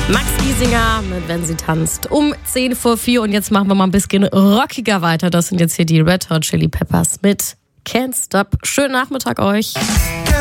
Max Giesinger mit Wenn sie tanzt um 3:10 und jetzt machen wir mal ein bisschen rockiger weiter. Das sind jetzt hier die Red Hot Chili Peppers mit Can't Stop. Schönen Nachmittag euch.